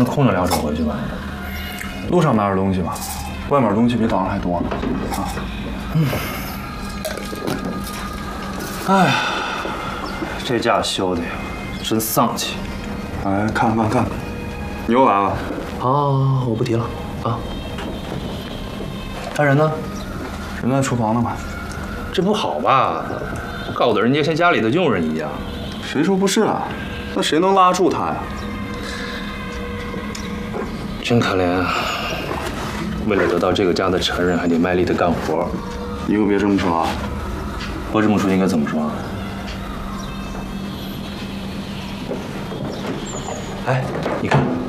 能空着两手回去吧？ 路上拿着东西吧，外面东西比岛上还多呢。啊， 哎呀，这架修的呀，真丧气。 哎，看看，你又来了。 啊，我不提了啊。他人呢？ 人在厨房呢吧？ 这不好吧？搞得人家像家里的佣人一样。 谁说不是啊？那谁能拉住他呀？ 真可怜啊！为了得到这个家的承认，还得卖力的干活。 你可别这么说啊！ 我这么说应该怎么说？哎，你看。